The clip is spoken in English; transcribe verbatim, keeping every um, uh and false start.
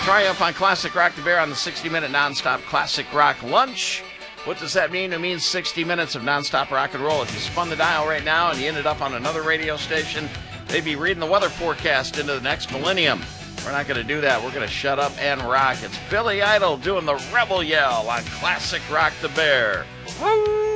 Triumph on Classic Rock the Bear on the sixty-minute nonstop Classic Rock Lunch. What does that mean? It means sixty minutes of nonstop rock and roll. If you spun the dial right now and you ended up on another radio station, they'd be reading the weather forecast into the next millennium. We're not going to do that. We're going to shut up and rock. It's Billy Idol doing the Rebel Yell on Classic Rock the Bear. Woo!